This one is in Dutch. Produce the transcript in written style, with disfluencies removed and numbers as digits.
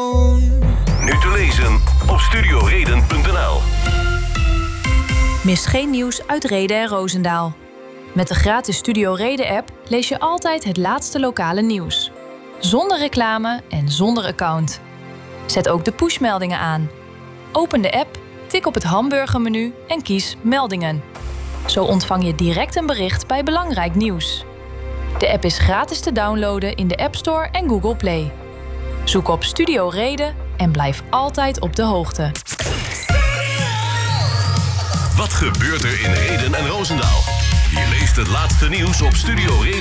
alone. Nu te lezen op studioreden.nl. Mis geen nieuws uit Rheden en Roosendaal. Met de gratis Studio Reden-app lees je altijd het laatste lokale nieuws. Zonder reclame en zonder account. Zet ook de pushmeldingen aan. Open de app, tik op het hamburgermenu en kies Meldingen. Zo ontvang je direct een bericht bij belangrijk nieuws. De app is gratis te downloaden in de App Store en Google Play. Zoek op Studio Reden en blijf altijd op de hoogte. Wat gebeurt er in Rheden en Roosendaal? Je leest het laatste nieuws op Studio Reden.